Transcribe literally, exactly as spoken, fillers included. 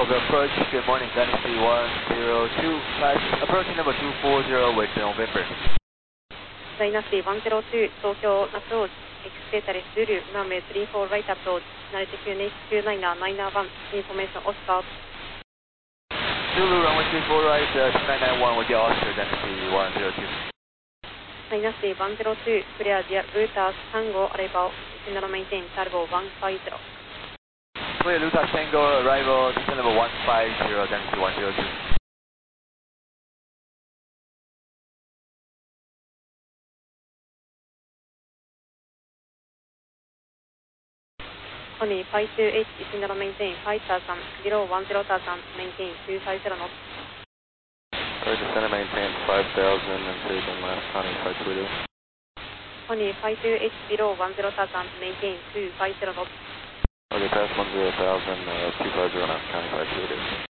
Over approach, good morning, Dynasty one zero two five, approaching number two four zero with November. Dynasty one zero two, Tokyo approach, Exeter Zulu, runway three four right approach, altitude H two nine nine one, information Oscar. Zulu, runway three four right, uh, two nine nine one with the Oscar, Dynasty one zero two. Dynasty one zero two, clear the Lutas Tango, arrival, descend maintain, turbo one five zero. Clear Lutas Tango, arrival, descend level one five zero, Dynasty one zero two. Tony five two eight, descend maintain five thousand, zero one zero thousand, maintain two five zero knots. Or descend and maintain five thousand and save on last Tony five two eight. Tony five two eight, zero one zero thousand, maintain two five zero knots. Okay, pass one zero thousand, uh, two five zero knots, County five two eight.